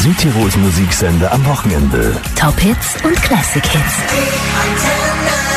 Südtirols Musiksender am Wochenende. Top Hits und Classic Hits.